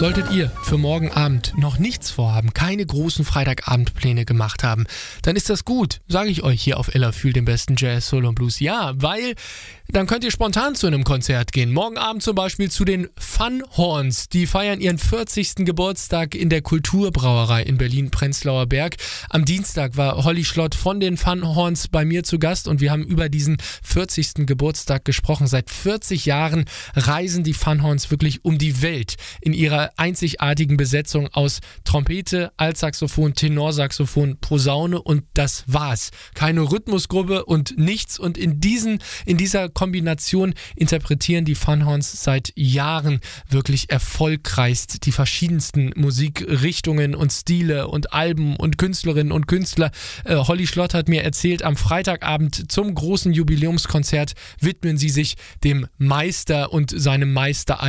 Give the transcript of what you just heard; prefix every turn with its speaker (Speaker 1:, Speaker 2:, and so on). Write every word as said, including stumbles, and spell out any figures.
Speaker 1: Solltet ihr für morgen Abend noch nichts vorhaben, keine großen Freitagabendpläne gemacht haben, dann ist das gut, sage ich euch hier auf Ella Fühl, dem besten Jazz, Soul und Blues. Ja, weil dann könnt ihr spontan zu einem Konzert gehen. Morgen Abend zum Beispiel zu den Fun Horns. Die feiern ihren vierzigsten Geburtstag in der Kulturbrauerei in Berlin-Prenzlauer Berg. Am Dienstag war Holly Schlott von den Fun Horns bei mir zu Gast und wir haben über diesen vierzigsten Geburtstag gesprochen. Seit vierzig Jahren reisen die Fun Horns wirklich um die Welt in ihrer einzigartigen Besetzung aus Trompete, Altsaxophon, Tenorsaxophon, Posaune und das war's. Keine Rhythmusgruppe und nichts, und in diesen, in dieser Kombination interpretieren die Fun Horns seit Jahren wirklich erfolgreichst die verschiedensten Musikrichtungen und Stile und Alben und Künstlerinnen und Künstler. Äh, Holly Schlott hat mir erzählt, am Freitagabend zum großen Jubiläumskonzert widmen sie sich dem Meister und seinem Meisteralbum